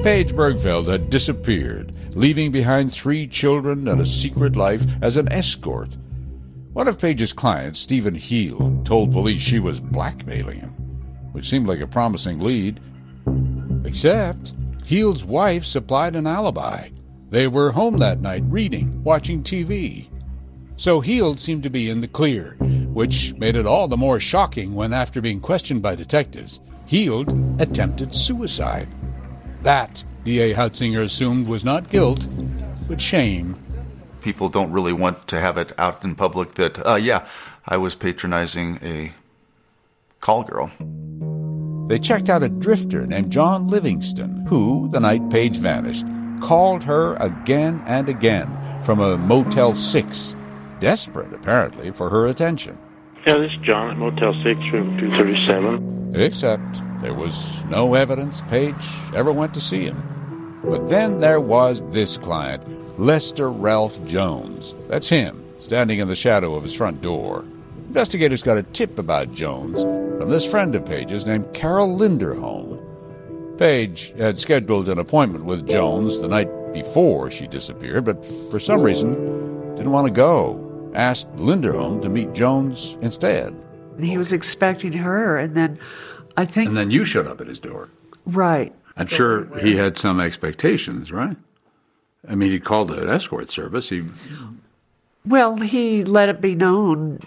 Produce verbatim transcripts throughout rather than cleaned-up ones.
Paige Bergfeld had disappeared, leaving behind three children and a secret life as an escort. One of Paige's clients, Stephen Heel, told police she was blackmailing him, which seemed like a promising lead. Except Heel's wife supplied an alibi. They were home that night reading, watching T V. So Heel seemed to be in the clear, which made it all the more shocking when, after being questioned by detectives, Heel attempted suicide. That, D A Hutzinger assumed, was not guilt, but shame. People don't really want to have it out in public that, uh, yeah, I was patronizing a call girl. They checked out a drifter named John Livingston, who, the night Paige vanished, called her again and again from a Motel six, desperate, apparently, for her attention. Yeah, this is John at Motel six, room two thirty-seven. Except there was no evidence Paige ever went to see him. But then there was this client, Lester Ralph Jones. That's him, standing in the shadow of his front door. Investigators got a tip about Jones from this friend of Paige's named Carol Linderholm. Paige had scheduled an appointment with Jones the night before she disappeared, but for some reason didn't want to go. Asked Linderholm to meet Jones instead. He was expecting her, and then I think... And then you showed up at his door. Right. I'm sure he had some expectations, right? I mean, he called an escort service. He... Well, he let it be known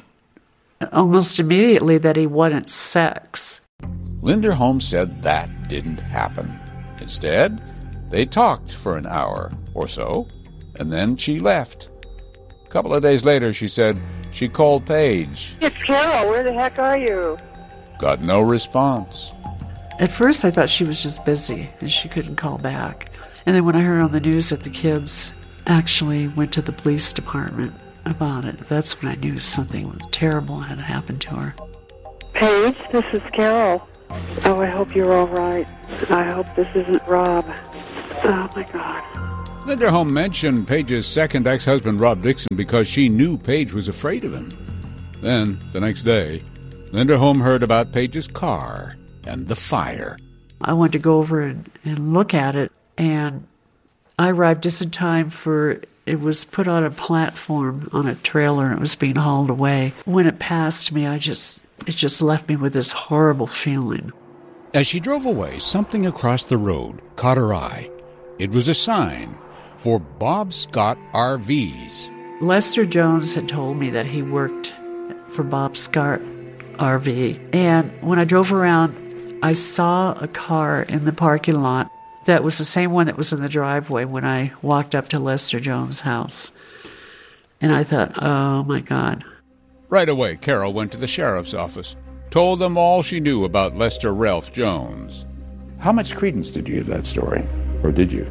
almost immediately that he wanted sex. Linderholm said that didn't happen. Instead, they talked for an hour or so, and then she left. A couple of days later, she said she called Paige. It's Carol. Where the heck are you? Got no response. At first, I thought she was just busy and she couldn't call back. And then when I heard on the news that the kids actually went to the police department about it, that's when I knew something terrible had happened to her. Paige, this is Carol. Oh, I hope you're all right. I hope this isn't Rob. Oh, my God. Linderholm mentioned Paige's second ex-husband, Rob Dixon, because she knew Paige was afraid of him. Then, the next day, Linderholm heard about Paige's car and the fire. I wanted to go over and, and look at it, and I arrived just in time for... It was put on a platform on a trailer, and it was being hauled away. When it passed me, I just... It just left me with this horrible feeling. As she drove away, something across the road caught her eye. It was a sign for Bob Scott R Vs. Lester Jones had told me that he worked for Bob Scott R V. And when I drove around, I saw a car in the parking lot that was the same one that was in the driveway when I walked up to Lester Jones' house. And I thought, oh, my God. Right away, Carol went to the sheriff's office, told them all she knew about Lester Ralph Jones. How much credence did you give that story? Or did you?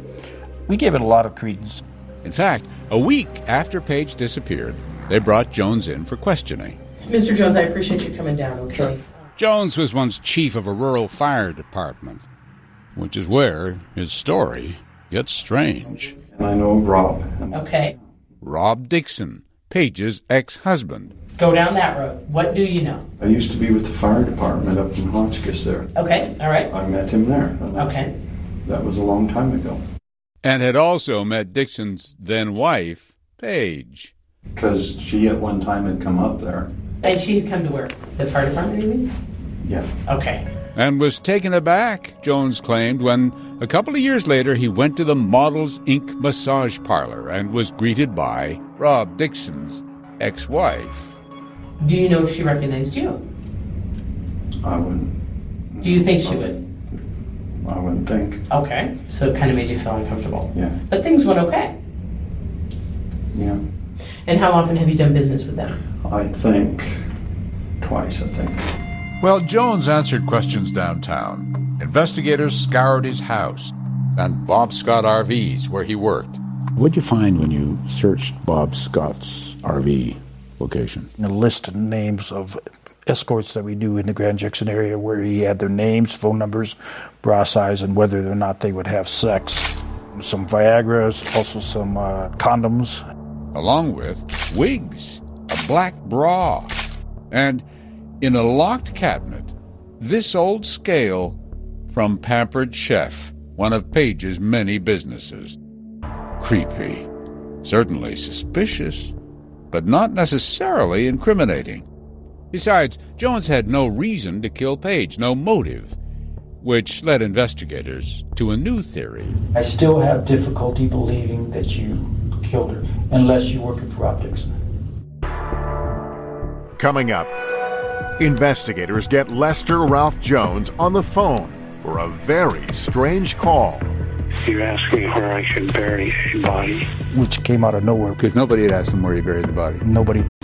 We gave it a lot of credence. In fact, a week after Paige disappeared, they brought Jones in for questioning. Mister Jones, I appreciate you coming down, okay? Sure. Jones was once chief of a rural fire department, which is where his story gets strange. And I know Rob. Okay. Rob Dixon, Paige's ex-husband. Go down that road. What do you know? I used to be with the fire department up in Hotchkiss there. Okay, all right. I met him there. Okay. That was a long time ago. And had also met Dixon's then-wife, Paige. Because she at one time had come up there. And she had come to where? The fire department, you mean? Yeah. Okay. And was taken aback, Jones claimed, when a couple of years later he went to the Models Incorporated massage parlor and was greeted by Rob Dixon's ex-wife. Do you know if she recognized you? I wouldn't. Do you think she would? I wouldn't think. Okay. So it kind of made you feel uncomfortable. Yeah. But things went okay. Yeah. And how often have you done business with them? I think twice, I think. Well, Jones answered questions downtown. Investigators scoured his house and Bob Scott R Vs where he worked. What'd you find when you searched Bob Scott's R V location? A list of names of escorts that we do in the Grand Junction area where he had their names, phone numbers, bra size, and whether or not they would have sex. Some Viagra's, also some uh, condoms. Along with wigs, a black bra, and in a locked cabinet, this old scale from Pampered Chef, one of Page's many businesses. Creepy. Certainly suspicious, but not necessarily incriminating. Besides, Jones had no reason to kill Page, no motive, which led investigators to a new theory. I still have difficulty believing that you killed her, unless you're working for Rob Dixon. Coming up, investigators get Lester Ralph Jones on the phone for a very strange call. You asked me where I should bury a body. Which came out of nowhere. Because nobody had asked him where he buried the body. Nobody